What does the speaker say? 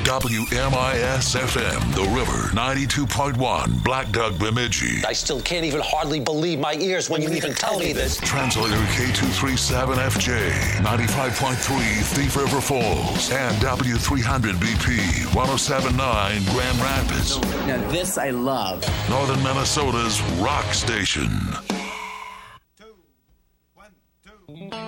WMIS-FM, The River, 92.1, Black Duck, Bemidji. I still can't even hardly believe my ears when you even tell me this. Translator K237FJ, 95.3, Thief River Falls, and W300BP, 107.9, Grand Rapids. Now this I love. Northern Minnesota's rock station.